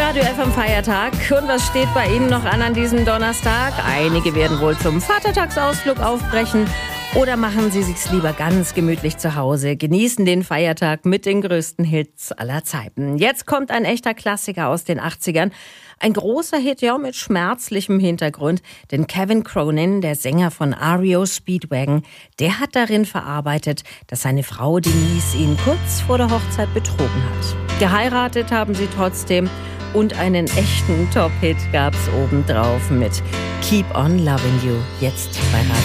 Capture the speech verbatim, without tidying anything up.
Radio F am Feiertag. Und was steht bei Ihnen noch an an diesem Donnerstag? Einige werden wohl zum Vatertagsausflug aufbrechen. Oder machen Sie sich's lieber ganz gemütlich zu Hause, genießen den Feiertag mit den größten Hits aller Zeiten. Jetzt kommt ein echter Klassiker aus den achtzigern. Ein großer Hit, ja, mit schmerzlichem Hintergrund. Denn Kevin Cronin, der Sänger von R E O Speedwagon, der hat darin verarbeitet, dass seine Frau Denise ihn kurz vor der Hochzeit betrogen hat. Geheiratet haben sie trotzdem und einen echten Top-Hit gab's obendrauf mit Keep on Loving You, jetzt bei Radio